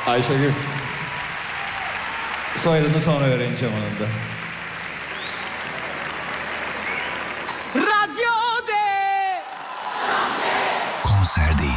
Ayşegül. Soyadını sonra öğreneceğim onun da. Radyo de. Konser değil.